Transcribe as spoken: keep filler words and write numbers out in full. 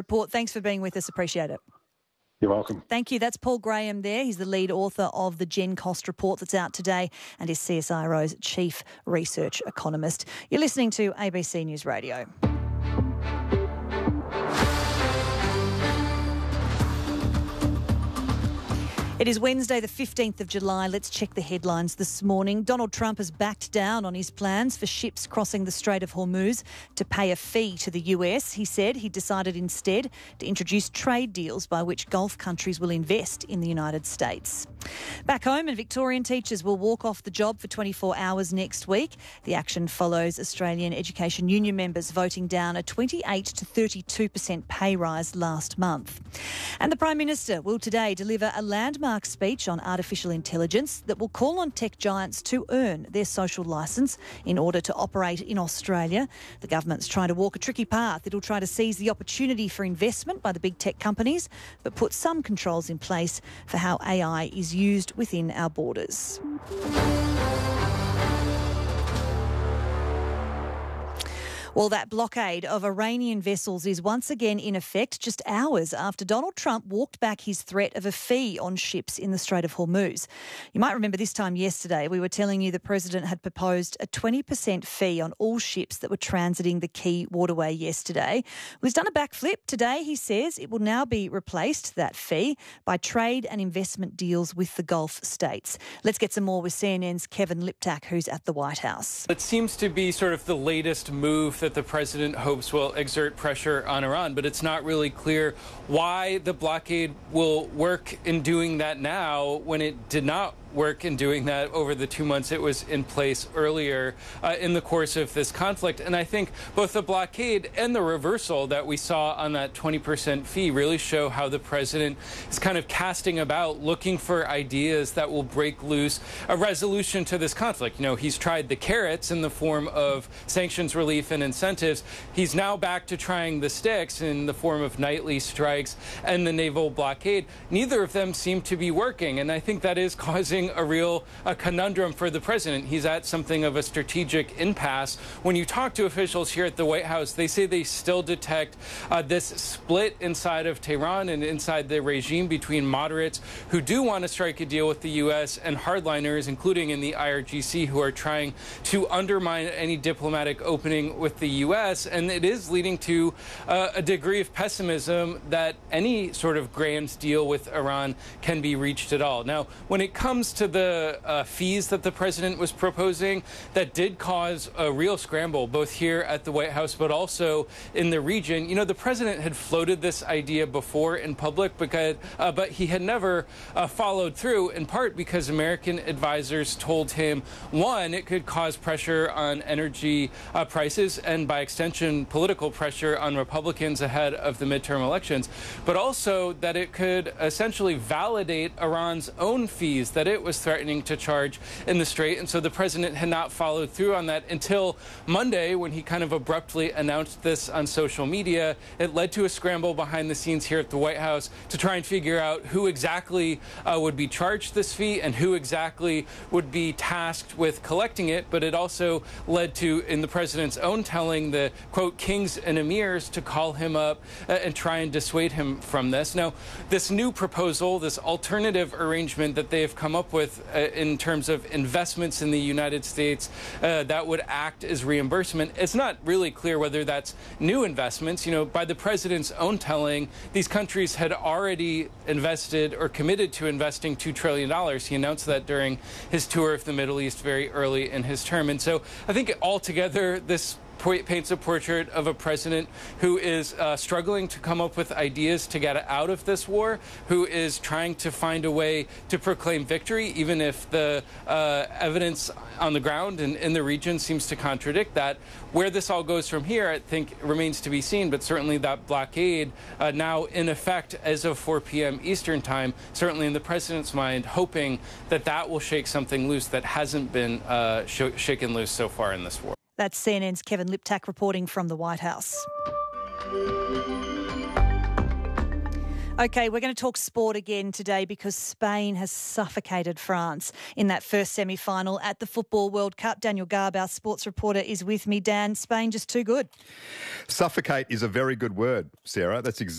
report. Thanks for being with us. Appreciate it. You're welcome. Thank you. That's Paul Graham there. He's the lead author of the Gen Cost report that's out today and is C S I R O's chief research economist. You're listening to A B C News Radio. It is Wednesday, the fifteenth of July. Let's check the headlines this morning. Donald Trump has backed down on his plans for ships crossing the Strait of Hormuz to pay a fee to the U S. He said he decided instead to introduce trade deals by which Gulf countries will invest in the United States. Back home, and Victorian teachers will walk off the job for twenty-four hours next week. The action follows Australian Education Union members voting down a twenty-eight to thirty-two percent pay rise last month. And the Prime Minister will today deliver a landmark speech on artificial intelligence that will call on tech giants to earn their social licence in order to operate in Australia. The government's trying to walk a tricky path. It'll try to seize the opportunity for investment by the big tech companies, but put some controls in place for how A I is used within our borders. Well, that blockade of Iranian vessels is once again in effect just hours after Donald Trump walked back his threat of a fee on ships in the Strait of Hormuz. You might remember this time yesterday we were telling you the President had proposed a twenty percent fee on all ships that were transiting the key waterway yesterday. Well, he's done a backflip. Today he says it will now be replaced, that fee, by trade and investment deals with the Gulf states. Let's get some more with C N N's Kevin Liptak, who's at the White House. It seems to be sort of the latest move that the president hopes will exert pressure on Iran, but it's not really clear why the blockade will work in doing that now when it did not work in doing that over the two months it was in place earlier uh, in the course of this conflict. And I think both the blockade and the reversal that we saw on that twenty percent fee really show how the president is kind of casting about, looking for ideas that will break loose a resolution to this conflict. You know, he's tried the carrots in the form of sanctions relief and incentives. He's now back to trying the sticks in the form of nightly strikes and the naval blockade. Neither of them seem to be working, and I think that is causing a real a conundrum for the president. He's at something of a strategic impasse. When you talk to officials here at the White House, they say they still detect uh, this split inside of Tehran and inside the regime between moderates who do want to strike a deal with the U S and hardliners, including in the I R G C, who are trying to undermine any diplomatic opening with the U S. And it is leading to uh, a degree of pessimism that any sort of grand deal with Iran can be reached at all. Now, when it comes to the uh, fees that the president was proposing, that did cause a real scramble, both here at the White House, but also in the region. You know, the president had floated this idea before in public, because, uh, but he had never uh, followed through, in part because American advisors told him, one, it could cause pressure on energy uh, prices and, by extension, political pressure on Republicans ahead of the midterm elections, but also that it could essentially validate Iran's own fees that it was threatening to charge in the Strait. And so the president had not followed through on that until Monday, when he kind of abruptly announced this on social media. It led to a scramble behind the scenes here at the White House to try and figure out who exactly uh, would be charged this fee and who exactly would be tasked with collecting it. But it also led to, in the president's own telling, the, quote, kings and emirs to call him up uh, and try and dissuade him from this. Now, this new proposal, this alternative arrangement that they have come up with uh, in terms of investments in the United States uh, that would act as reimbursement, it's not really clear whether that's new investments. You know, by the president's own telling, these countries had already invested or committed to investing two trillion dollars. He announced that during his tour of the Middle East very early in his term. And so I think altogether this paints a portrait of a president who is uh, struggling to come up with ideas to get out of this war, who is trying to find a way to proclaim victory, even if the uh, evidence on the ground and in the region seems to contradict that. Where this all goes from here, I think, remains to be seen, but certainly that blockade uh, now in effect as of four p m Eastern time, certainly in the president's mind, hoping that that will shake something loose that hasn't been uh, sh shaken loose so far in this war. That's C N N's Kevin Liptak reporting from the White House. OK, we're going to talk sport again today because Spain has suffocated France in that first semi-final at the Football World Cup. Daniel Garb, our sports reporter, is with me. Dan, Spain just too good. Suffocate is a very good word, Sarah. That's exactly